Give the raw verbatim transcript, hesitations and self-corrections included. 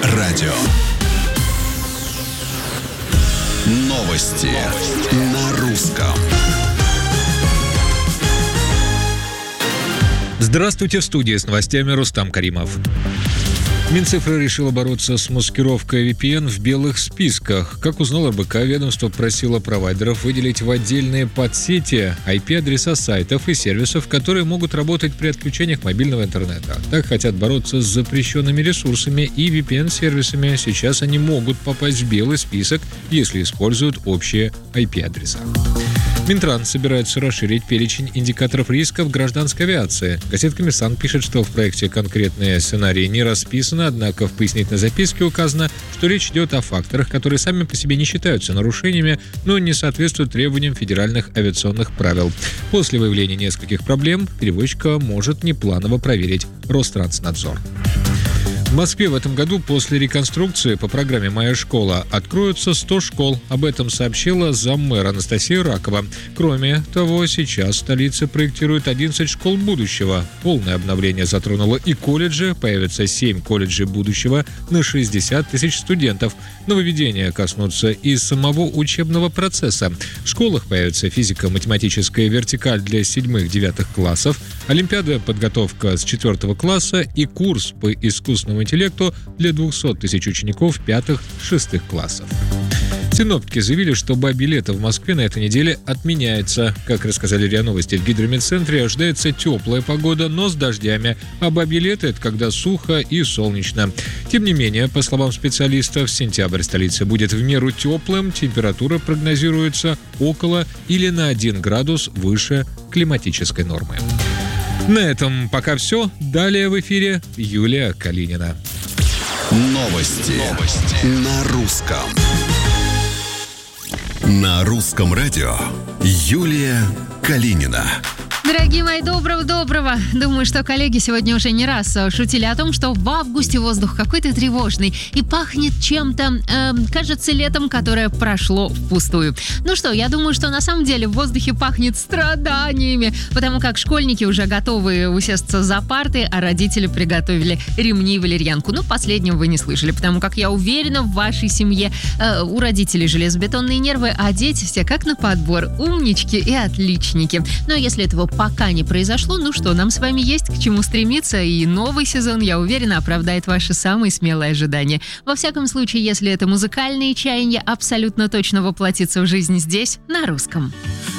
радио. Новости на русском. Здравствуйте, в студии с новостями Рустам Каримов. Минцифра решила бороться с маскировкой ви пи эн в белых списках. Как узнал эр бэ ка, ведомство просило провайдеров выделить в отдельные подсети ай пи-адреса сайтов и сервисов, которые могут работать при отключениях мобильного интернета. Так хотят бороться с запрещенными ресурсами и ви пи эн-сервисами. Сейчас они могут попасть в белый список, если используют общие ай пи-адреса. Минтранс собирается расширить перечень индикаторов риска в гражданской авиации. Газета «Коммерсант» пишет, что в проекте конкретные сценарии не расписаны, однако в пояснительной записке указано, что речь идет о факторах, которые сами по себе не считаются нарушениями, но не соответствуют требованиям федеральных авиационных правил. После выявления нескольких проблем перевозчика может непланово проверить Ространснадзор. В Москве в этом году после реконструкции по программе «Моя школа» откроются сто школ. Об этом сообщила заммэра Анастасия Ракова. Кроме того, сейчас в столице проектируют одиннадцать школ будущего. Полное обновление затронуло и колледжи. Появится семь колледжей будущего на шестьдесят тысяч студентов. Нововведения коснутся и самого учебного процесса. В школах появится физико-математическая вертикаль для седьмых-девятых классов, олимпиада подготовка с четвертого класса и курс по искусственному интеллекту для двухсот тысяч учеников пятых-шестых классов. Синоптики заявили, что бабье лето в Москве на этой неделе отменяется. Как рассказали РИА Новости, в гидромедцентре ожидается теплая погода, но с дождями. А бабье лето – это когда сухо и солнечно. Тем не менее, по словам специалистов, сентябрь столицы будет в меру теплым. Температура прогнозируется около или на один градус выше климатической нормы. На этом пока все. Далее в эфире Юлия Калинина. Новости, Новости. на русском. На русском радио Юлия Калинина. Дорогие мои, доброго-доброго. Думаю, что коллеги сегодня уже не раз шутили о том, что в августе воздух какой-то тревожный и пахнет чем-то, э, кажется, летом, которое прошло впустую. Ну что, я думаю, что на самом деле в воздухе пахнет страданиями, потому как школьники уже готовы усесться за парты, а родители приготовили ремни и валерьянку. Ну, последнего вы не слышали, потому как я уверена, в вашей семье э, у родителей железобетонные нервы, а дети все как на подбор, умнички и отличники. Но если этого пока не произошло, ну что, нам с вами есть к чему стремиться, и новый сезон, я уверена, оправдает ваши самые смелые ожидания. Во всяком случае, если это музыкальные чаяния, абсолютно точно воплотится в жизнь здесь, на русском.